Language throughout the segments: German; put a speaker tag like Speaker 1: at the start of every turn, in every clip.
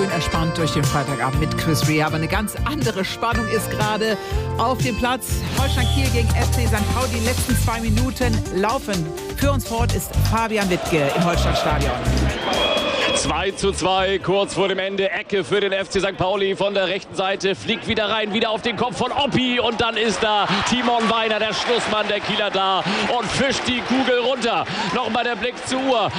Speaker 1: schön entspannt durch den Freitagabend mit Chris Rea. Aber eine ganz andere Spannung ist gerade auf dem Platz. Holstein Kiel gegen FC St. Pauli. Die letzten 2 Minuten laufen. Für uns vor Ort ist Fabian Wittke im Holsteinstadion.
Speaker 2: 2:2, kurz vor dem Ende. Ecke für den FC St. Pauli von der rechten Seite. Fliegt wieder rein, wieder auf den Kopf von Oppi. Und dann ist da Timon Weiner, der Schlussmann der Kieler, da und fischt die Kugel runter. Nochmal der Blick zur Uhr.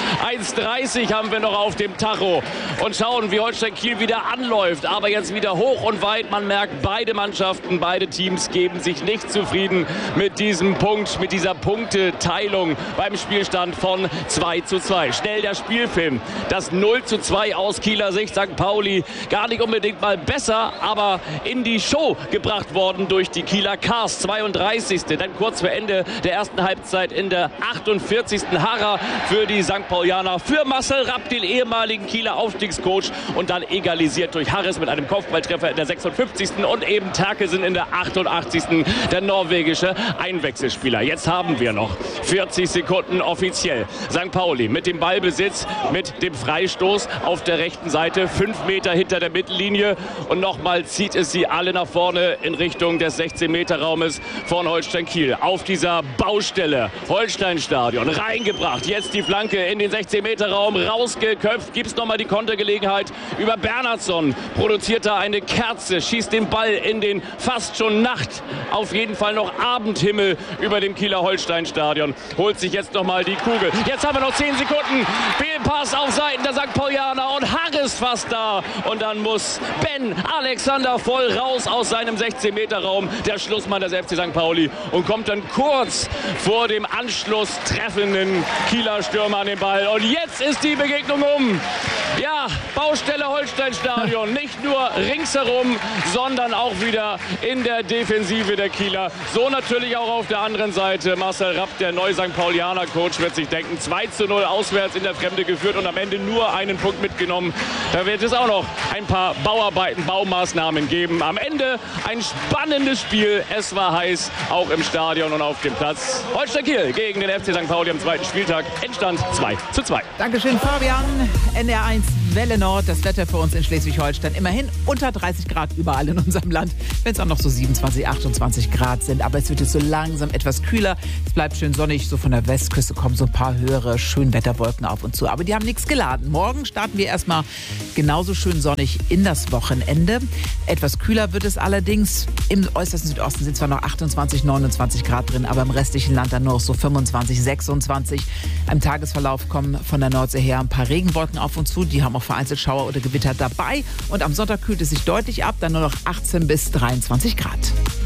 Speaker 2: 1:30 haben wir noch auf dem Tacho. Und schauen, wie Holstein Kiel wieder anläuft. Aber jetzt wieder hoch und weit. Man merkt, beide Mannschaften, beide Teams geben sich nicht zufrieden mit diesem Punkt, mit dieser Punkteteilung beim Spielstand von 2:2. Schnell der Spielfilm. Das 0:2 aus Kieler Sicht. St. Pauli gar nicht unbedingt mal besser, aber in die Show gebracht worden durch die Kieler. Kars, 32. Dann kurz vor Ende der ersten Halbzeit in der 48. Harrer für die St. Paulianer. Für Marcel Rapp, den ehemaligen Kieler Aufstiegscoach. Und dann egalisiert durch Harris mit einem Kopfballtreffer in der 56. Und eben Terkelsen in der 88. Der norwegische Einwechselspieler. Jetzt haben wir noch 40 Sekunden offiziell. St. Pauli mit dem Ballbesitz, mit dem Freistoß auf der rechten Seite, 5 Meter hinter der Mittellinie. Und nochmal zieht es sie alle nach vorne in Richtung des 16-Meter-Raumes von Holstein Kiel. Auf dieser Baustelle, Holsteinstadion, reingebracht. Jetzt die Flanke in den 16-Meter-Raum, rausgeköpft. Gibt es nochmal die Kontergelegenheit über Bernhardsson. Produziert da eine Kerze, schießt den Ball in den fast schon Nacht, auf jeden Fall noch Abendhimmel über dem Kieler Holsteinstadion. Holt sich jetzt nochmal die Kugel. Jetzt haben wir noch 10 Sekunden. Fehlpass auf Seiten der St. Paulianer und Harris fast da. Und dann muss Ben Alexander voll raus aus seinem 16-Meter-Raum. Der Schlussmann des FC St. Pauli. Und kommt dann kurz vor dem Anschluss treffenden Kieler Stürmer an den Ball. Und jetzt ist die Begegnung um. Ja, Baustelle Holsteinstadion. Nicht nur ringsherum, sondern auch wieder in der Defensive der Kieler. So natürlich auch auf der anderen Seite. Marcel Rapp, der neue St. Paulianer Coach, wird sich denken, 2:0 auswärts in der Fremde geführt und am Ende nur einen Punkt mitgenommen. Da wird es auch noch ein paar Bauarbeiten, Baumaßnahmen geben. Am Ende ein spannendes Spiel. Es war heiß, auch im Stadion und auf dem Platz. Holstein Kiel gegen den FC St. Pauli am zweiten Spieltag. Endstand 2:2.
Speaker 1: Dankeschön, Fabian. NDR1 Welle Nord, das Wetter für uns in Schleswig-Holstein. Immerhin unter 30 Grad überall in unserem Land, wenn es auch noch so 27, 28 Grad sind. Aber es wird jetzt so langsam etwas kühler. Es bleibt schön sonnig. So von der Westküste kommen so ein paar höhere Schönwetterwolken auf und zu. Aber die haben nichts geladen. Morgen starten wir erstmal genauso schön sonnig in das Wochenende. Etwas kühler wird es allerdings. Im äußersten Südosten sind zwar noch 28, 29 Grad drin, aber im restlichen Land dann nur noch so 25, 26. Im Tagesverlauf kommen von der Nordsee her ein paar Regenwolken auf uns zu. Die haben auch vereinzelt Schauer oder Gewitter dabei. Und am Sonntag kühlt es sich deutlich ab, dann nur noch 18 bis 23 Grad.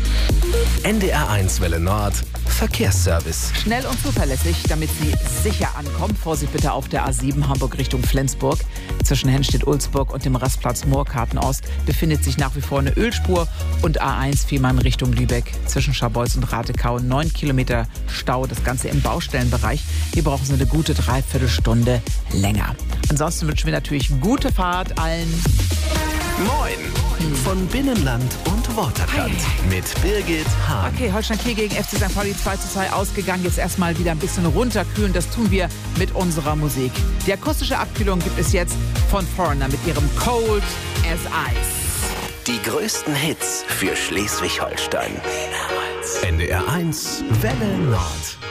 Speaker 3: NDR1 Welle Nord, Verkehrsservice.
Speaker 1: Schnell und zuverlässig, damit Sie sicher ankommen. Vorsicht bitte auf der A7 Hamburg Richtung Flensburg. Zwischen Hennstedt-Ulzburg und dem Rastplatz Moorkarten-Ost befindet sich nach wie vor eine Ölspur. Und A1 Fehmarn Richtung Lübeck. Zwischen Scharbeutz und Ratekau 9 Kilometer Stau. Das Ganze im Baustellenbereich. Hier brauchen Sie eine gute Dreiviertelstunde länger. Ansonsten wünschen wir natürlich gute Fahrt allen.
Speaker 3: Moin! Von Binnenland und Waterkant mit Birgit Hahn.
Speaker 1: Okay, Holstein Kiel gegen FC St. Pauli 2:2 ausgegangen. Jetzt erstmal wieder ein bisschen runterkühlen. Das tun wir mit unserer Musik. Die akustische Abkühlung gibt es jetzt von Foreigner mit ihrem Cold as Ice.
Speaker 3: Die größten Hits für Schleswig-Holstein. NDR1 Welle Nord.